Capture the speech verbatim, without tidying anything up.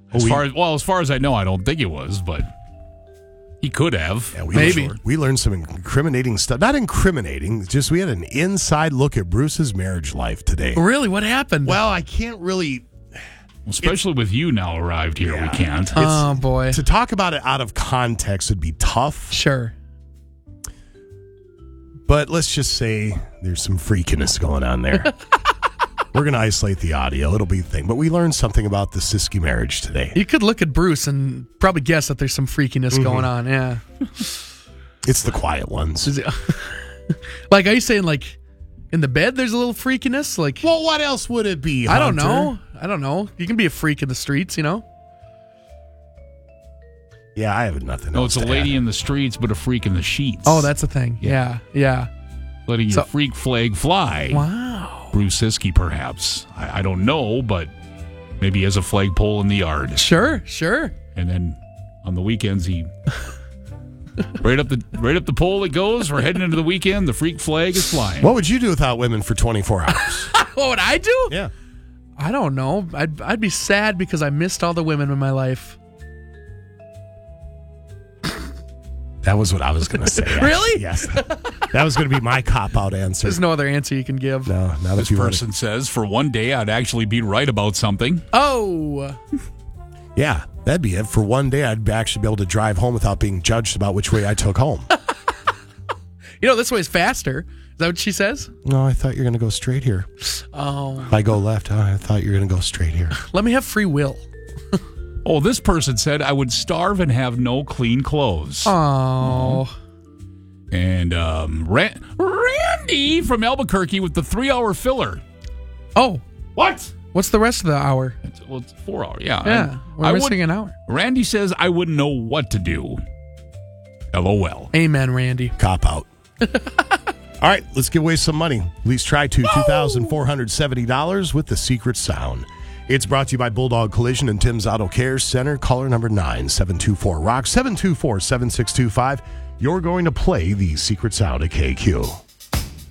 As we, far as well, as far as I know, I don't think it was, but he could have. Yeah, we Maybe. learned, we learned some incriminating stuff. Not incriminating, just we had an inside look at Bruce's marriage life today. Really? What happened? Well, I can't really... Especially with you now arrived here, Yeah. we can't. oh, boy. To talk about it out of context would be tough. Sure. But let's just say there's some freakiness going on there. We're going to isolate the audio. It'll be a thing. But we learned something about the Siskey marriage today. You could look at Bruce and probably guess that there's some freakiness Mm-hmm. going on. Yeah. It's the quiet ones. Is it- like, are you saying, like, in the bed there's a little freakiness? Like, Well, what else would it be, I don't Hunter? know. I don't know. You can be a freak in the streets, you know? Yeah, I have nothing No, else it's a to lady add. in the streets, but a freak in the sheets. Oh, that's a thing. Yeah. Yeah. letting so- your freak flag fly. Wow. Bruce Siskey, perhaps. I, I don't know, but maybe he has a flagpole in the yard. Sure. Sure. And then on the weekends, he right up the right up the pole it goes. We're heading into the weekend. The freak flag is flying. What would you do without women for twenty-four hours? What would I do? Yeah. I don't know. I'd, I'd be sad because I missed all the women in my life. That was what I was going to say. actually. Really? Yes. That was going to be my cop-out answer. There's no other answer you can give. No, not This if you want person says, for one day, I'd actually be right about something. Oh. Yeah, that'd be it. For one day, I'd actually be able to drive home without being judged about which way I took home. You know, this way's faster. Is that what she says? No, I thought you were going to go straight here. Oh. If I go left, oh, I thought you were going to go straight here. Let me have free will. Oh, this person said, I would starve and have no clean clothes. Oh. And um, Ran- Randy from Albuquerque with the three-hour filler. Oh. What? What's the rest of the hour? It's, well, it's four hour. Yeah. Yeah. I, We're I missing would- an hour. Randy says, I wouldn't know what to do. LOL. Amen, Randy. Cop-out. All right, let's give away some money. At least try to. two thousand four hundred seventy dollars with the secret sound. It's brought to you by Bulldog Collision and Tim's Auto Care Center. Caller number nine seven two four, R O C, seven two four, seven six two five. You're going to play the secret sound at K Q.